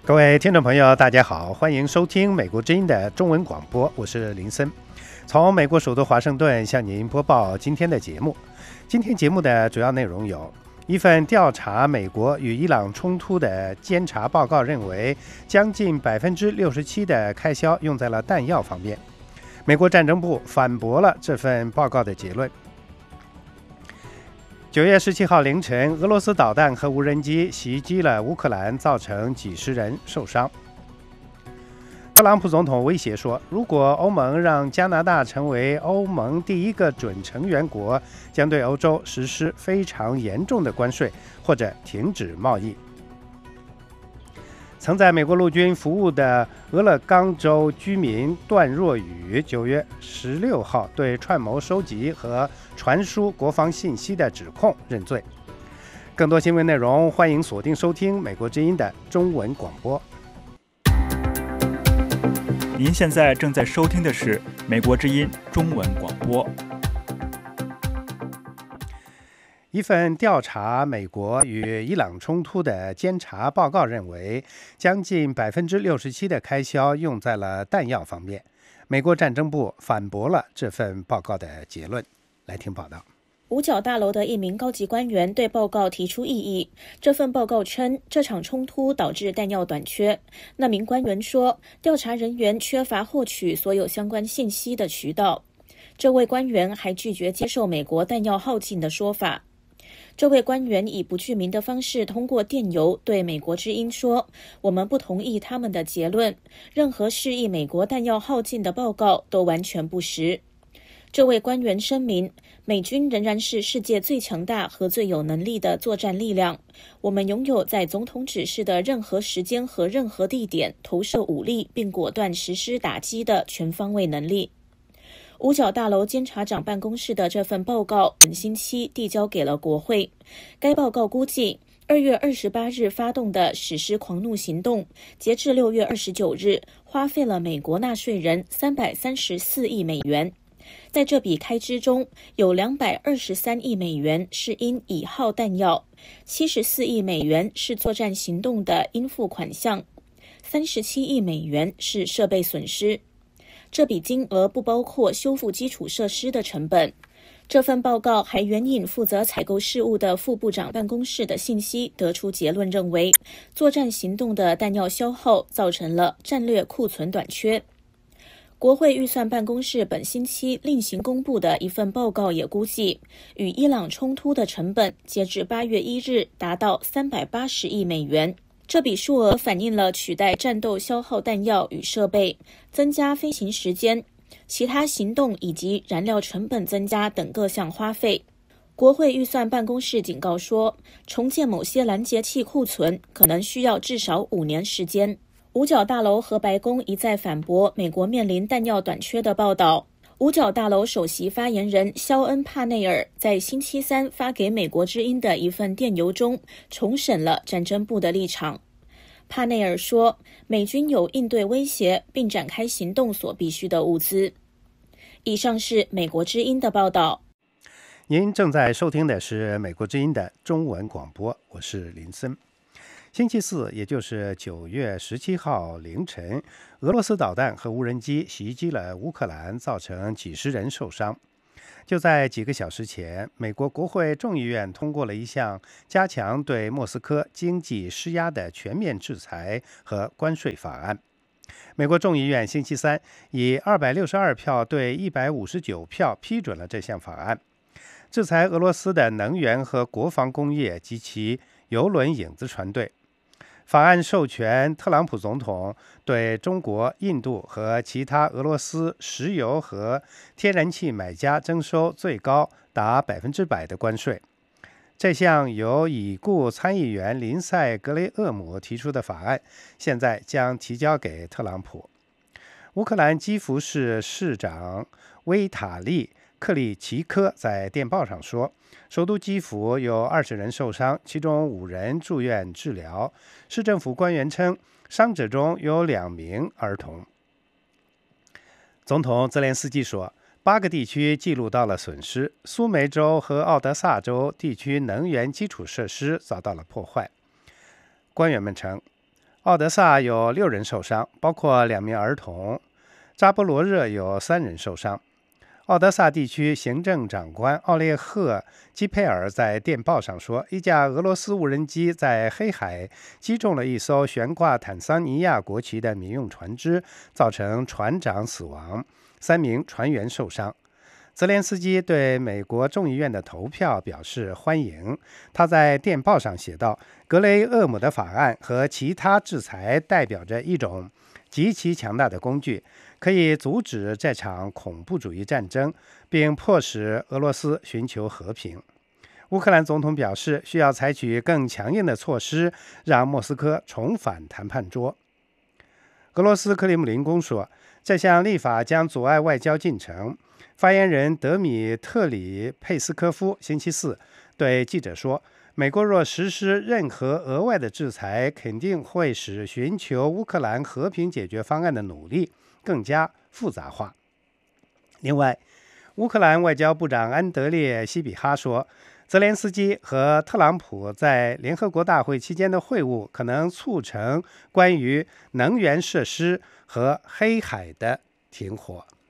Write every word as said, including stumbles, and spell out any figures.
各位听众朋友，大家好，欢迎收听美国之音的中文广播，我是林森，从美国首都华盛顿向您播报今天的节目。今天节目的主要内容有：一份调查美国与伊朗冲突的监察报告认为，将近百分之六十七的开销用在了弹药方面。美国战争部反驳了这份报告的结论。九月十七号凌晨，俄罗斯导弹和无人机袭击了乌克兰，造成几十人受伤。特朗普总统威胁说，如果欧盟让加拿大成为欧盟第一个准成员国，将对欧洲实施非常严重的关税，或者停止贸易。曾在美国陆军服务的俄勒冈州居民段若雨，九月十六号对串谋收集和传输国防信息的指控认罪。更多新闻内容，欢迎锁定收听美国之音的中文广播。 您现在正在收听的是美国之音中文广播。 一份调查美国与伊朗冲突的监察报告认为，将近百分之六十七的开销用在了弹药方面。美国战争部反驳了这份报告的结论。来听报道。 五角大楼的一名高级官员对报告提出异议。这份报告称，这场冲突导致弹药短缺。那名官员说，调查人员缺乏获取所有相关信息的渠道。这位官员还拒绝接受美国弹药耗尽的说法。这位官员以不具名的方式通过电邮对美国之音说，我们不同意他们的结论，任何示意美国弹药耗尽的报告都完全不实。这位官员声明，美军仍然是世界最强大和最有能力的作战力量，我们拥有在总统指示的任何时间和任何地点投射武力并果断实施打击的全方位能力。五角大楼监察长办公室的这份报告本星期递交给了国会。该报告估计，二月二十八日发动的史诗狂怒行动，截至六月二十九日，花费了美国纳税人三百三十四亿美元。在这笔开支中，有两百二十三亿美元是因已耗弹药，七十四亿美元是作战行动的应付款项，三十七亿美元是设备损失。这笔金额不包括修复基础设施的成本。这份报告还援引负责采购事务的副部长办公室的信息，得出结论认为，作战行动的弹药消耗造成了战略库存短缺。国会预算办公室本星期另行公布的一份报告也估计，与伊朗冲突的成本截至八月一日达到三百八十亿美元。这笔数额反映了取代战斗消耗弹药与设备、增加飞行时间、其他行动以及燃料成本增加等各项花费。国会预算办公室警告说，重建某些拦截器库存可能需要至少五年时间。五角大楼和白宫一再反驳美国面临弹药短缺的报道。五角大楼首席发言人肖恩·帕内尔在星期三发给美国之音的一份电邮中重申了战争部的立场。帕内尔说，美军有应对威胁并展开行动所必需的物资。以上是美国之音的报道。 您正在收听的是美国之音的中文广播，我是林森。星期四，也就是九月十七号凌晨，俄罗斯导弹和无人机袭击了乌克兰，造成几十人受伤。就在几个小时前，美国国会众议院通过了一项加强对莫斯科经济施压的全面制裁和关税法案。美国众议院星期三以二百六十二票对一百五十九票批准了这项法案，制裁俄罗斯的能源和国防工业及其邮轮影子船队。法案授权特朗普总统对中国、印度和其他俄罗斯石油和天然气买家征收最高达百分之百的关税。这项由已故参议员林赛·格雷厄姆提出的法案，现在将提交给特朗普。乌克兰基辅市市长维塔利·克里奇科在电报上说，首都基辅有二十人受伤，其中五人住院治疗。市政府官员称，伤者中有两名儿童。总统泽连斯基说，八个地区记录到了损失，苏梅州和奥德萨州地区能源基础设施遭到了破坏。官员们称， 奥德萨有六人受伤，包括两名儿童；扎波罗热有三人受伤。奥德萨地区行政长官奥列赫·基佩尔在电报上说，一架俄罗斯无人机在黑海击中了一艘悬挂坦桑尼亚国旗的民用船只，造成船长死亡，三名船员受伤。泽连斯基对美国众议院的投票表示欢迎。他在电报上写道，格雷厄姆的法案和其他制裁代表着一种极其强大的工具，可以阻止这场恐怖主义战争，并迫使俄罗斯寻求和平。乌克兰总统表示，需要采取更强硬的措施，让莫斯科重返谈判桌。俄罗斯克里姆林宫说，这项立法将阻碍外交进程。发言人德米特里佩斯科夫星期四对记者说，美国若实施任何额外的制裁，肯定会使寻求乌克兰和平解决方案的努力更加复杂化。另外，乌克兰外交部长安德烈·西比哈说，泽连斯基和特朗普在联合国大会期间的会晤可能促成关于能源设施和黑海的停火。